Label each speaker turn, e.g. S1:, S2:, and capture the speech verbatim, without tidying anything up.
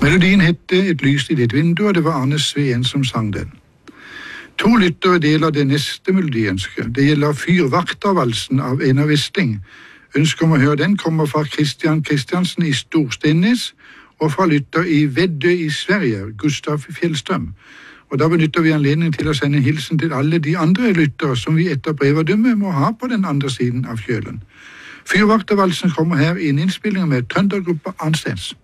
S1: Melodien hette Et lys i ditt vindu, og det var Arne Sveen som sang den. To lyttere deler det neste melodiønsket. Det gjelder Fyrvaktervalsen av Einar Wisting. Ønsket om å høre den kommer fra Christian Christiansen i Storsteinnes, og fra lytter i Veddø i Sverige, Gustav Fjellstrøm. Og da benytter vi anledning til å sende en hilsen til alle de andre lyttere som vi etter breverdømme må ha på den andre siden av kjølen. Fyrvaktervalsen kommer her i en innspilling med Trøndergruppa Arnsteins.